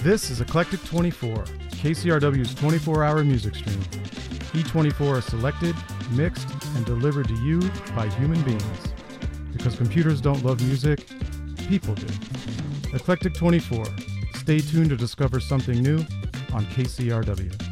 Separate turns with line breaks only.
This is Eclectic 24, KCRW's 24-hour music stream. E24 is selected, mixed, and delivered to you by human beings. Because computers don't love music, people do. Eclectic 24. Stay tuned to discover something new on KCRW.